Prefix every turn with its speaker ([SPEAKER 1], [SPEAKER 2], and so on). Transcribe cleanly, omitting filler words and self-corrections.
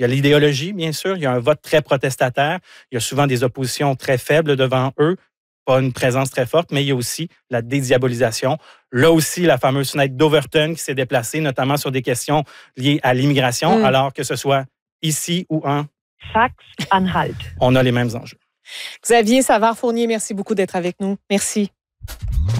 [SPEAKER 1] Il y a l'idéologie, bien sûr. Il y a un vote très protestataire. Il y a souvent des oppositions très faibles devant eux, pas une présence très forte, mais il y a aussi la dédiabolisation. Là aussi, la fameuse fenêtre d'Overton qui s'est déplacée, notamment sur des questions liées à l'immigration, alors que ce soit ici ou en
[SPEAKER 2] Sachsen-Anhalt.
[SPEAKER 1] On a les mêmes enjeux.
[SPEAKER 3] Xavier Savard-Fournier, merci beaucoup d'être avec nous. Merci.